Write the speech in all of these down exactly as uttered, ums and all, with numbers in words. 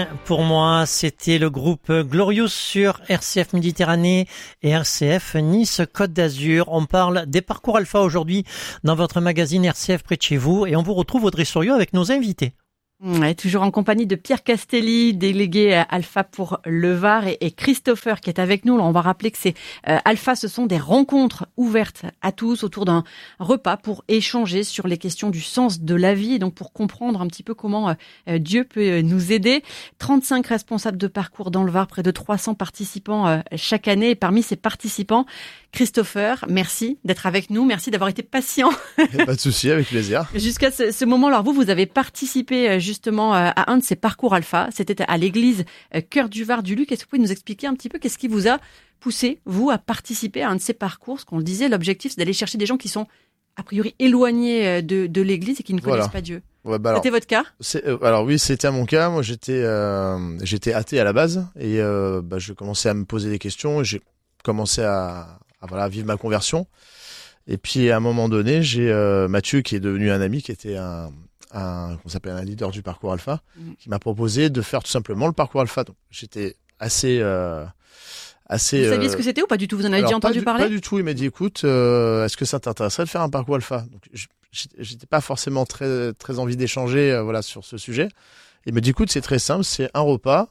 Pour moi, c'était le groupe Glorious sur R C F Méditerranée et R C F Nice Côte d'Azur. On parle des parcours alpha aujourd'hui dans votre magazine R C F près de chez vous et on vous retrouve Audrey Souriau avec nos invités. Ouais, toujours en compagnie de Pierre Castelli, délégué Alpha pour le Var, et, et Christopher qui est avec nous. Alors, on va rappeler que c'est euh, Alpha, ce sont des rencontres ouvertes à tous autour d'un repas pour échanger sur les questions du sens de la vie et donc pour comprendre un petit peu comment euh, Dieu peut nous aider. trente-cinq responsables de parcours dans le Var, près de trois cents participants euh, chaque année. Et parmi ces participants, Christopher, merci d'être avec nous. Merci d'avoir été patient. Pas de souci, avec plaisir. Jusqu'à ce, ce moment, alors vous, vous avez participé justement à un de ces parcours alpha. C'était à l'église Cœur du Var du Luc. Est-ce que vous pouvez nous expliquer un petit peu qu'est-ce qui vous a poussé, vous, à participer à un de ces parcours? Ce qu'on le disait, l'objectif, c'est d'aller chercher des gens qui sont a priori éloignés de, de l'église et qui ne connaissent voilà. pas Dieu. Ouais, bah c'était alors, votre cas? c'est, euh, alors oui, c'était mon cas. Moi, j'étais, euh, j'étais athée à la base et euh, bah, je commençais à me poser des questions. Et j'ai commencé à, à voilà, à vivre ma conversion. Et puis à un moment donné, j'ai euh, Mathieu qui est devenu un ami, qui était un, un qu'on s'appelle un leader du parcours alpha, mmh. qui m'a proposé de faire tout simplement le parcours alpha. Donc j'étais assez, euh, assez. Vous saviez euh... ce que c'était ou pas du tout? Vous en avez Alors, déjà entendu pas du, parler? Pas du tout. Il m'a dit, écoute, euh, est-ce que ça t'intéresserait de faire un parcours alpha? Donc j'étais pas forcément très très envie d'échanger, euh, voilà, sur ce sujet. Il me dit, écoute, c'est très simple, c'est un repas,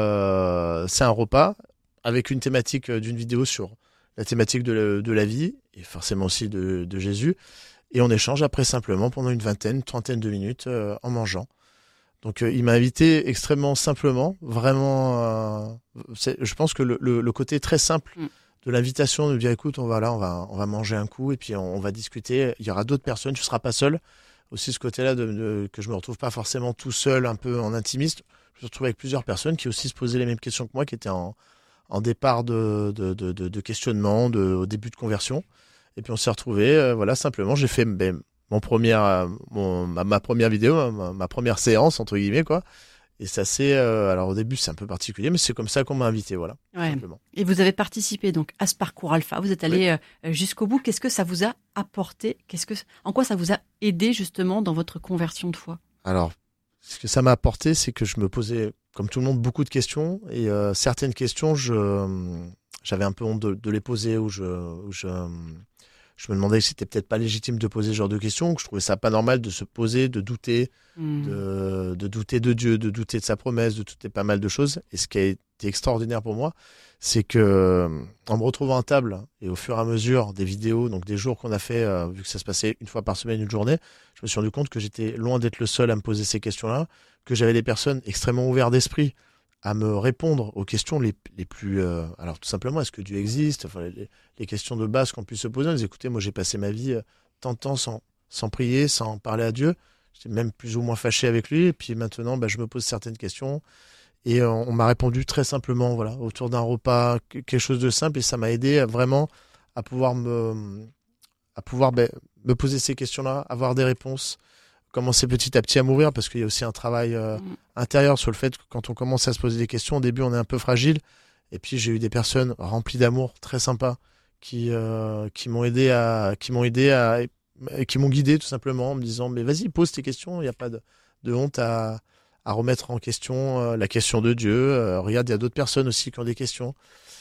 euh, c'est un repas avec une thématique d'une vidéo sur la thématique de la, de la vie et forcément aussi de, de Jésus. Et on échange après simplement pendant une vingtaine, trentaine de minutes euh, en mangeant. Donc euh, il m'a invité extrêmement simplement, vraiment. Euh, c'est, je pense que le, le, le côté très simple mm. de l'invitation, de dire écoute, on va là, on va, on va manger un coup et puis on, on va discuter. Il y aura d'autres personnes, tu seras pas seul. Aussi ce côté-là de, de, que je me retrouve pas forcément tout seul, un peu en intimiste. Je me retrouve avec plusieurs personnes qui aussi se posaient les mêmes questions que moi, qui étaient en en départ de, de, de, de, de questionnement, de, au début de conversion. Et puis on s'est retrouvés, euh, voilà, simplement, j'ai fait ben, mon première, euh, mon, ma, ma première vidéo, ma, ma première séance, entre guillemets, quoi. Et ça c'est, euh, alors au début c'est un peu particulier, mais c'est comme ça qu'on m'a invité, voilà. Ouais. Simplement. Et vous avez participé donc à ce parcours alpha, vous êtes allé oui. euh, jusqu'au bout. Qu'est-ce que ça vous a apporté? Qu'est-ce que, en quoi ça vous a aidé justement dans votre conversion de foi? Alors, ce que ça m'a apporté, c'est que je me posais, comme tout le monde, beaucoup de questions. Et euh, certaines questions, je, euh, j'avais un peu honte de, de les poser, ou je, où je, euh, je me demandais si c'était peut-être pas légitime de poser ce genre de questions, que je trouvais ça pas normal de se poser, de douter, mmh. de, de douter de Dieu, de douter de sa promesse, de douter pas mal de choses. Et ce qui a été extraordinaire pour moi, c'est que en me retrouvant à table et au fur et à mesure des vidéos, donc des jours qu'on a fait, euh, vu que ça se passait une fois par semaine, une journée, je me suis rendu compte que j'étais loin d'être le seul à me poser ces questions-là, que j'avais des personnes extrêmement ouvertes d'esprit à me répondre aux questions les, les plus... Euh, alors tout simplement, est-ce que Dieu existe? Enfin, les, les questions de base qu'on puisse se poser. On disait, écoutez, moi j'ai passé ma vie euh, tant de temps sans, sans prier, sans parler à Dieu. J'étais même plus ou moins fâché avec lui. Et puis maintenant, bah, je me pose certaines questions. Et euh, on m'a répondu très simplement, voilà, autour d'un repas, quelque chose de simple. Et ça m'a aidé à, vraiment à pouvoir me, à pouvoir bah, me poser ces questions-là, avoir des réponses, commencer petit à petit à m'ouvrir, parce qu'il y a aussi un travail euh, mmh. intérieur sur le fait que quand on commence à se poser des questions, au début on est un peu fragile. Et puis j'ai eu des personnes remplies d'amour, très sympas, qui euh, qui m'ont aidé à, qui m'ont aidé à, qui m'ont guidé tout simplement en me disant mais vas-y, pose tes questions, il n'y a pas de, de honte à à remettre en question euh, la question de Dieu. Euh, regarde, il y a d'autres personnes aussi qui ont des questions.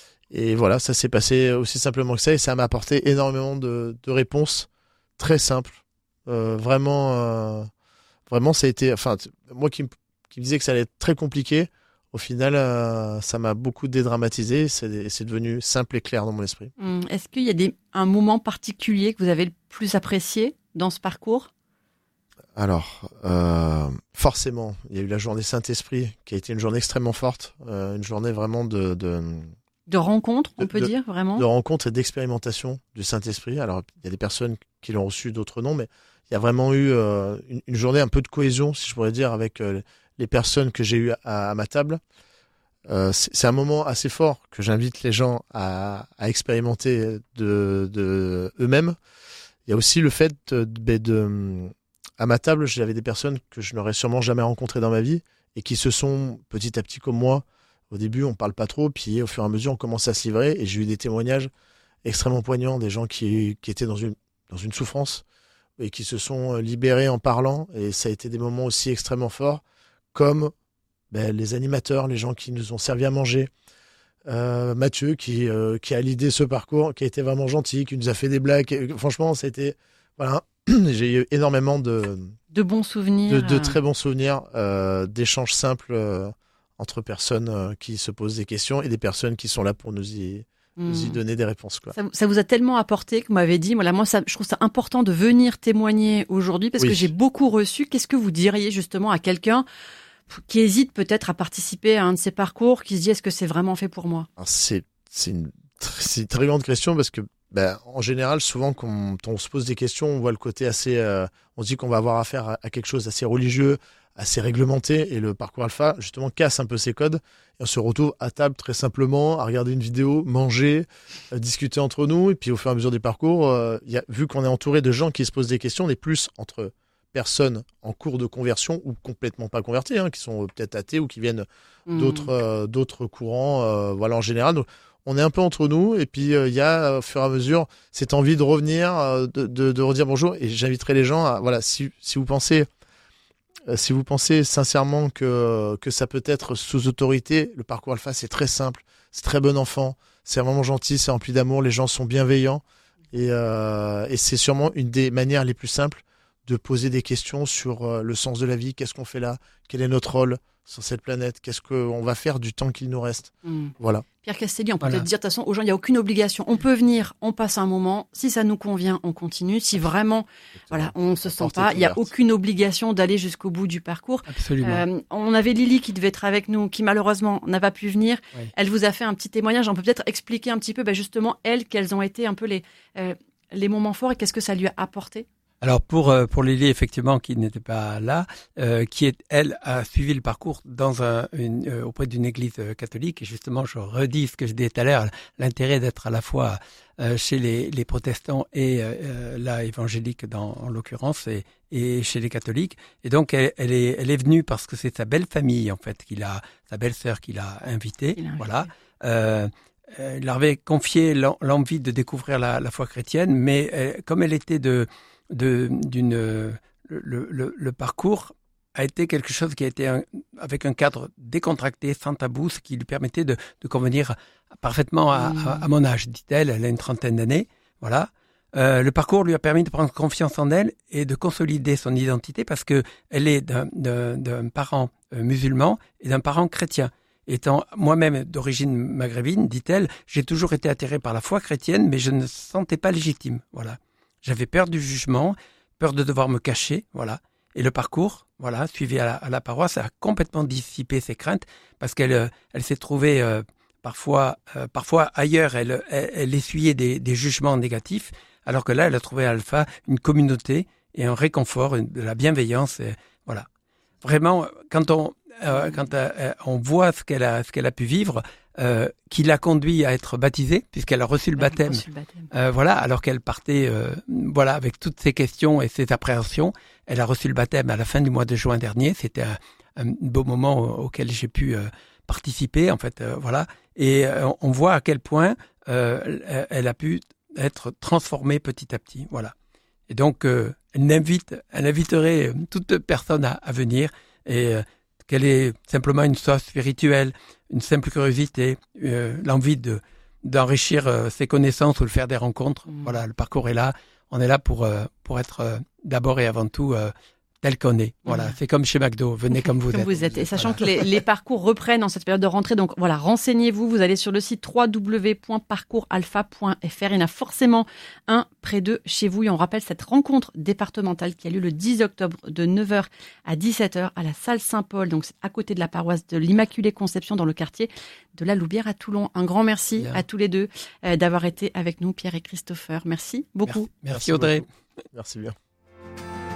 Et voilà, ça s'est passé aussi simplement que ça, et ça m'a apporté énormément de, de réponses très simples. Euh, vraiment, euh, vraiment, ça a été. Enfin, moi qui, qui me disais que ça allait être très compliqué, au final, euh, ça m'a beaucoup dédramatisé. C'est, c'est devenu simple et clair dans mon esprit. Mmh. Est-ce qu'il y a des, un moment particulier que vous avez le plus apprécié dans ce parcours? Alors, euh, forcément, il y a eu la journée Saint-Esprit, qui a été une journée extrêmement forte, euh, une journée vraiment de... de De rencontre, on de, peut de, dire, vraiment. De rencontre et d'expérimentation du Saint-Esprit. Alors, il y a des personnes qui l'ont reçu, d'autres non, mais il y a vraiment eu euh, une, une journée un peu de cohésion, si je pourrais dire, avec euh, les personnes que j'ai eues à, à ma table. Euh, c'est, c'est un moment assez fort que j'invite les gens à, à expérimenter de, de eux-mêmes. Il y a aussi le fait de, de, de à ma table, j'avais des personnes que je n'aurais sûrement jamais rencontrées dans ma vie et qui se sont petit à petit comme moi. Au début, on parle pas trop, puis au fur et à mesure, on commence à se livrer. Et j'ai eu des témoignages extrêmement poignants, des gens qui, qui étaient dans une, dans une souffrance et qui se sont libérés en parlant. Et ça a été des moments aussi extrêmement forts, comme ben, les animateurs, les gens qui nous ont servi à manger. Euh, Mathieu qui, euh, qui a l'idée ce parcours, qui a été vraiment gentil, qui nous a fait des blagues. Et, franchement, ça a été... Voilà, j'ai eu énormément de... De bons souvenirs. De, de très bons souvenirs, euh, d'échanges simples euh, entre personnes euh, qui se posent des questions et des personnes qui sont là pour nous y... nous y donner des réponses, quoi. Ça, ça vous a tellement apporté que vous m'avez dit, voilà, moi, ça, je trouve ça important de venir témoigner aujourd'hui parce oui. que j'ai beaucoup reçu. Qu'est-ce que vous diriez justement à quelqu'un qui hésite peut-être à participer à un de ces parcours, qui se dit, est-ce que c'est vraiment fait pour moi? Alors c'est, c'est, une, c'est une très grande question parce que, ben, en général, souvent, quand on se pose des questions, on voit le côté assez, euh, on se dit qu'on va avoir affaire à, à quelque chose d'assez religieux, assez réglementé, et le parcours alpha, justement, casse un peu ces codes, et on se retrouve à table très simplement, à regarder une vidéo, manger, euh, discuter entre nous, et puis au fur et à mesure des parcours, euh, y a, vu qu'on est entouré de gens qui se posent des questions, on est plus entre personnes en cours de conversion ou complètement pas converties, hein, qui sont euh, peut-être athées ou qui viennent mmh. d'autres, euh, d'autres courants, euh, voilà, en général. Donc, on est un peu entre nous, et puis il euh, y a, au fur et à mesure, cette envie de revenir, euh, de, de, de redire bonjour, et j'inviterai les gens à, voilà, si, si vous pensez... Si vous pensez sincèrement que, que ça peut être sous autorité, le parcours alpha, c'est très simple, c'est très bon enfant, c'est vraiment gentil, c'est rempli d'amour, les gens sont bienveillants. Et, euh, et c'est sûrement une des manières les plus simples de poser des questions sur euh, le sens de la vie, qu'est-ce qu'on fait là, quel est notre rôle sur cette planète, qu'est-ce qu'on va faire du temps qu'il nous reste. Mmh. Voilà. Pierre Castelli, on peut voilà. peut-être dire de toute façon aux gens, il n'y a aucune obligation. On peut venir, on passe un moment. Si ça nous convient, on continue. Si vraiment, voilà, on ne se sent pas, il n'y a aucune obligation d'aller jusqu'au bout du parcours. Absolument. Euh, on avait Lily qui devait être avec nous, qui malheureusement n'a pas pu venir. Oui. Elle vous a fait un petit témoignage. On peut peut-être expliquer un petit peu, ben justement, elle, quels ont été un peu les, euh, les moments forts et qu'est-ce que ça lui a apporté? Alors pour euh, pour Lily effectivement qui n'était pas là, euh, qui est elle a suivi le parcours dans un une, euh, auprès d'une église euh, catholique et justement je redis ce que je disais tout à l'heure, l'intérêt d'être à la fois euh, chez les les protestants et euh, là évangélique dans en l'occurrence et et chez les catholiques et donc elle, elle est elle est venue parce que c'est sa belle famille en fait qu'il a sa belle-sœur qui l'a invitée, voilà. Euh, il leur avait confié l'envie de découvrir la, la foi chrétienne, mais euh, comme elle était de de d'une le, le, le parcours a été quelque chose qui a été un, avec un cadre décontracté, sans tabou, ce qui lui permettait de, de convenir parfaitement à, mmh. à, à mon âge, dit-elle. Elle a une trentaine d'années, voilà. Euh, le parcours lui a permis de prendre confiance en elle et de consolider son identité parce que elle est d'un, d'un, d'un parent musulman et d'un parent chrétien. Étant moi-même d'origine maghrébine, dit-elle, j'ai toujours été attirée par la foi chrétienne, mais je ne me sentais pas légitime, voilà. J'avais peur du jugement, peur de devoir me cacher, voilà. Et le parcours, voilà, suivi à la, à la paroisse, a complètement dissipé ses craintes parce qu'elle, euh, elle s'est trouvée euh, parfois, euh, parfois ailleurs, elle, elle, elle essuyait des, des jugements négatifs, alors que là, elle a trouvé à Alpha une communauté et un réconfort, une, de la bienveillance, et, voilà. Vraiment, quand on, euh, quand euh, on voit ce qu'elle a, ce qu'elle a pu vivre. Euh, qui l'a conduit à être baptisée puisqu'elle a reçu le baptême, reçu le baptême. Euh, voilà, alors qu'elle partait euh, voilà avec toutes ses questions et ses appréhensions, elle a reçu le baptême à la fin du mois de juin dernier. C'était un, un beau moment auquel j'ai pu euh, participer en fait, euh, voilà, et euh, on voit à quel point euh, elle a pu être transformée petit à petit, voilà. Et donc euh, elle invite, elle inviterait toute personne à, à venir et euh, qu'elle ait simplement une soif spirituelle, une simple curiosité, euh, l'envie de d'enrichir euh, ses connaissances ou de faire des rencontres. Mmh. Voilà, le parcours est là. On est là pour euh, pour être euh, d'abord et avant tout euh, tel qu'on est. Voilà, mmh. C'est comme chez McDo. Venez comme vous comme êtes. Vous êtes. Et sachant voilà. que les, les parcours reprennent en cette période de rentrée, donc voilà, renseignez-vous. Vous allez sur le site w w w point parcours alpha point f r. Il y en a forcément un près de chez vous. Et on rappelle cette rencontre départementale qui a lieu le dix octobre de neuf heures à dix-sept heures à la salle Saint-Paul. Donc c'est à côté de la paroisse de l'Immaculée Conception dans le quartier de la Loubière à Toulon. Un grand merci Bien. à tous les deux euh, d'avoir été avec nous, Pierre et Christopher. Merci beaucoup. Merci, merci Audrey. Beaucoup. Merci bien.